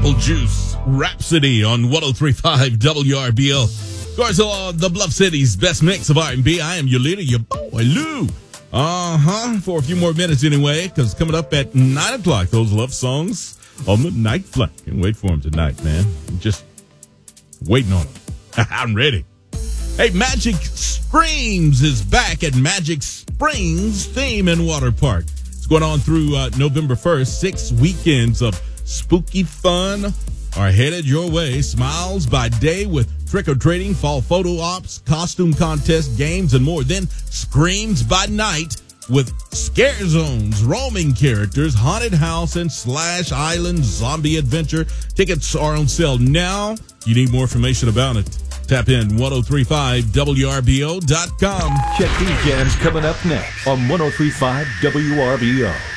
Apple Juice Rhapsody on 103.5 WRBO. Of course, the Bluff City's best mix of R&B. I am your leader, your boy Lou. For a few more minutes anyway, because coming up at 9 o'clock, those love songs on the night flight. Can't wait for them tonight, man. I'm just waiting on them. I'm ready. Hey, Magic Springs is back at Magic Springs Theme and Water Park. It's going on through November 1st. 6 weekends of spooky fun are headed your way. Smiles by day with trick-or-treating, fall photo ops, costume contests, games, and more. Then screams by night with scare zones, roaming characters, haunted house, and Slash Island zombie adventure. Tickets are on sale now. If you need more information about it, tap in 1035WRBO.com. Check these jams coming up next on 1035 WRBO.